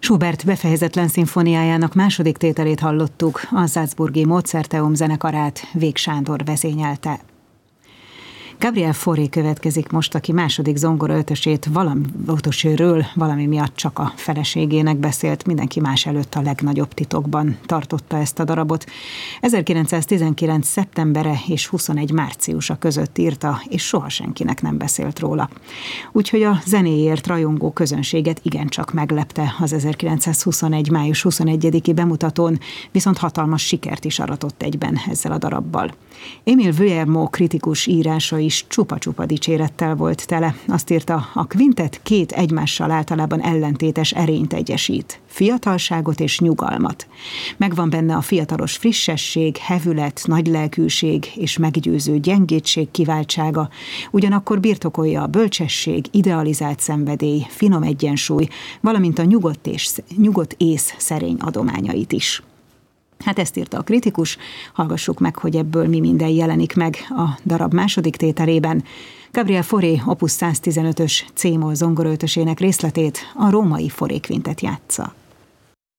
Schubert befejezetlen szimfóniájának második tételét hallottuk, a salzburgi Mozarteum zenekarát Vég Sándor vezényelte. Gabriel Fauré következik most, aki második zongoraötösét ötöséről valami miatt csak a feleségének beszélt, mindenki más előtt a legnagyobb titokban tartotta ezt a darabot. 1919. szeptembere és 21. márciusa között írta, és soha senkinek nem beszélt róla. Úgyhogy a zenéért rajongó közönséget igencsak meglepte az 1921. május 21-i bemutatón, viszont hatalmas sikert is aratott egyben ezzel a darabbal. Émile Vuillermoz kritikus írása is csupa-csupa dicsérettel volt tele. Azt írta, a kvintet két egymással általában ellentétes erényt egyesít, fiatalságot és nyugalmat. Megvan benne a fiatalos frissesség, hevület, nagylelkűség és meggyőző gyengétség kiváltsága, ugyanakkor birtokolja a bölcsesség, idealizált szenvedély, finom egyensúly, valamint a nyugodt ész szerény adományait is. Hát ezt írta a kritikus, hallgassuk meg, hogy ebből mi minden jelenik meg a darab második tételében. Gabriel Fauré opus 115-ös C-moll zongoraötösének részletét a római Fauré kvintet játsza.